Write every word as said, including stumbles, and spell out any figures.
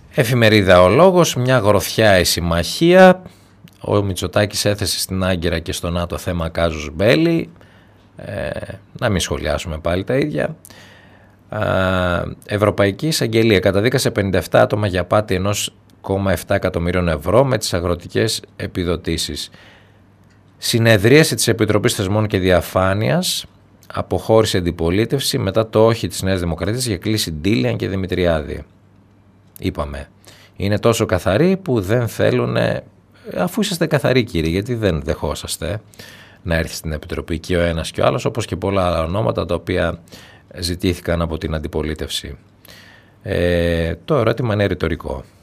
Εφημερίδα Ο Λόγος, μια γροθιά η συμμαχία. Ο Μητσοτάκης έθεσε στην Άγκυρα και στο ΝΑΤΟ θέμα κάζους μπέλι. Ε, να μην σχολιάσουμε πάλι τα ίδια. Ευρωπαϊκή Εισαγγελία καταδίκασε πενήντα επτά άτομα για απάτη ενός κόμμα επτά εκατομμυρίων ευρώ με τις αγροτικές επιδοτήσεις. Συνεδρίαση της Επιτροπής Θεσμών και Διαφάνειας, αποχώρησε αντιπολίτευση μετά το όχι της Νέας Δημοκρατίας για κλίση Ντίλιαν και Δημητριάδη. Είπαμε, είναι τόσο καθαροί που δεν θέλουν, αφού είσαστε καθαροί κύριοι, γιατί δεν δεχόσαστε να έρθει στην Επιτροπή και ο ένας και ο άλλος, όπως και πολλά άλλα ονόματα τα οποία ζητήθηκαν από την αντιπολίτευση. Ε, το ερώτημα είναι ρητορικό.